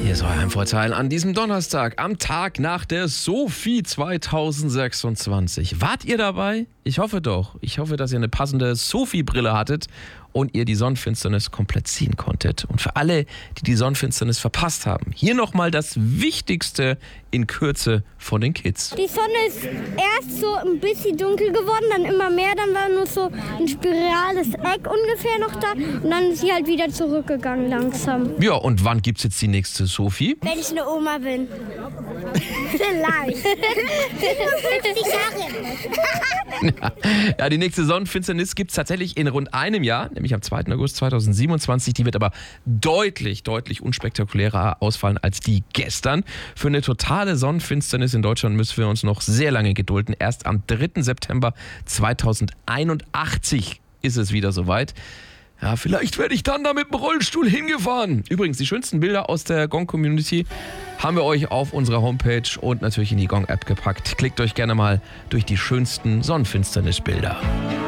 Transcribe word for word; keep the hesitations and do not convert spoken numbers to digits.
Hier ist euer Heimvorteil an diesem Donnerstag, am Tag nach der Sophie zweitausendsechsundzwanzig. Wart ihr dabei? Ich hoffe doch. Ich hoffe, dass ihr eine passende Sophie-Brille hattet und ihr die Sonnenfinsternis komplett ziehen konntet. Und für alle, die die Sonnenfinsternis verpasst haben, hier nochmal das Wichtigste in Kürze von den Kids. Die Sonne ist erst so ein bisschen dunkel geworden, dann immer mehr, dann war nur so ein spirales Eck ungefähr noch da und dann ist sie halt wieder zurückgegangen langsam. Ja, und wann gibt's jetzt die nächste Sophie? Wenn ich eine Oma bin. Vielleicht. fünfzig Jahre. Ja, die nächste Sonnenfinsternis gibt's tatsächlich in rund einem Jahr, nämlich am zweiten August zweitausendsiebenundzwanzig. Die wird aber deutlich, deutlich unspektakulärer ausfallen als die gestern. Für eine totale Sonnenfinsternis in Deutschland müssen wir uns noch sehr lange gedulden. Erst am dritten September zweitausendeinundachtzig ist es wieder soweit. Ja, vielleicht werde ich dann da mit dem Rollstuhl hingefahren. Übrigens, die schönsten Bilder aus der Gong-Community haben wir euch auf unserer Homepage und natürlich in die Gong-App gepackt. Klickt euch gerne mal durch die schönsten Sonnenfinsternis-Bilder.